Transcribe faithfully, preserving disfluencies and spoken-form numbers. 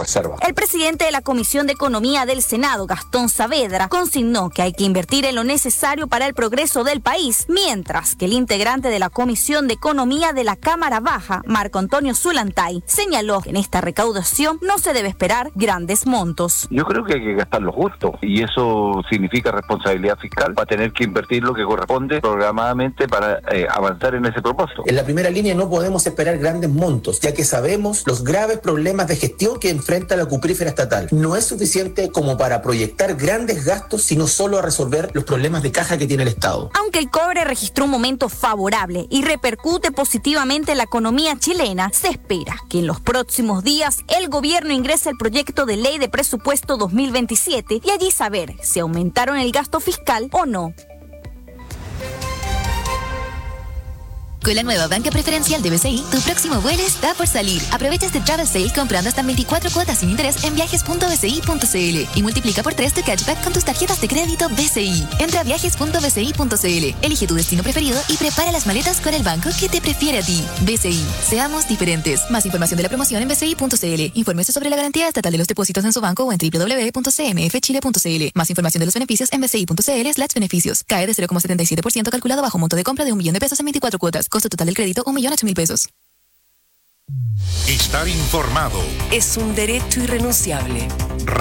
reserva. El presidente de la Comisión de Economía del Senado, Gastón Saavedra, consignó que hay que invertir en lo necesario para el progreso del país, mientras que el integrante de la Comisión de Economía de la Cámara Baja, Marco Antonio Zulantay, señaló que en esta recaudación no se debe esperar grandes montos. Yo creo que hay que gastar lo justo y eso significa responsabilidad fiscal para tener que invertir lo que corresponde programadamente para eh, avanzar en ese propósito. En la primera línea no podemos esperar grandes montos, ya que sabemos los graves problemas de gestión que enfrenta la cuprífera estatal. No es suficiente como para proyectar grandes gastos, sino solo a resolver los problemas de caja que tiene el Estado. Aunque el cobre registró un momento favorable y repercute positivamente en la economía chilena, se espera que en los próximos días el gobierno ingrese el proyecto de ley de presupuesto dos mil veintisiete y allí saber si aumentaron el gasto fiscal o no. Con la nueva banca preferencial de B C I, tu próximo vuelo está por salir. Aprovecha este travel sale comprando hasta veinticuatro cuotas sin interés en viajes punto b c i punto c l y multiplica por tres tu cashback con tus tarjetas de crédito B C I. Entra a viajes punto b c i punto c l, elige tu destino preferido y prepara las maletas con el banco que te prefiere a ti. B C I, seamos diferentes. Más información de la promoción en b c i punto c l. Infórmese sobre la garantía estatal de los depósitos en su banco o en w w w punto c m f chile punto c l. Más información de los beneficios en b c i punto c l slash beneficios. Cae de cero coma setenta y siete por ciento calculado bajo monto de compra de un millón de pesos en veinticuatro cuotas. Costo total del crédito, un millón ocho mil pesos. Estar informado es un derecho irrenunciable.